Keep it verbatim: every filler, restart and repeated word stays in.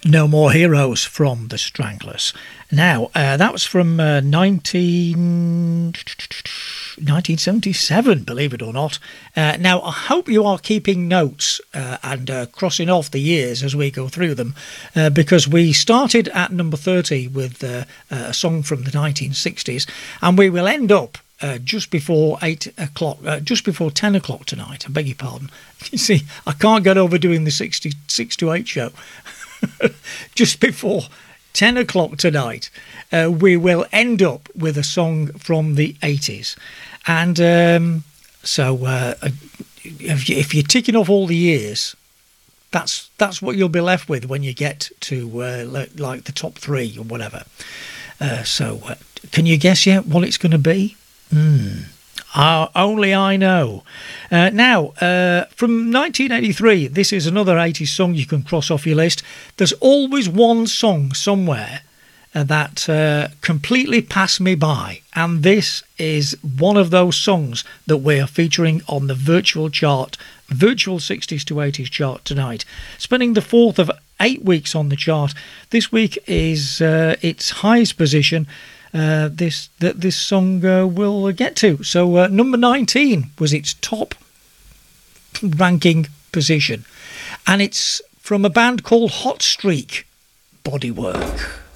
No More Heroes from the Stranglers. Now, uh, that was from uh, nineteen... nineteen seventy-seven, believe it or not. Uh, now, I hope you are keeping notes uh, and uh, crossing off the years as we go through them, uh, because we started at number thirty with uh, a song from the nineteen sixties, and we will end up Uh, just before eight o'clock, uh, just before ten o'clock tonight. I beg your pardon. You see, I can't get over doing the sixty, six to eight show. Just before ten o'clock tonight, uh, we will end up with a song from the eighties. And um, so uh, if, you, if you're ticking off all the years, that's that's what you'll be left with when you get to uh, like the top three or whatever. Uh, so uh, can you guess yet what it's going to be? Hmm. Uh, only I know. Uh, now, uh, from nineteen eighty-three, this is another eighties song you can cross off your list. There's always one song somewhere uh, that uh, completely passed me by, and this is one of those songs that we are featuring on the virtual chart, virtual sixties to eighties chart tonight, spending the fourth of eight weeks on the chart. This week is uh, its highest position. Uh, this that this song uh, will get to. So uh, number nineteen was its top ranking position, and it's from a band called Hot Streak, Bodywork.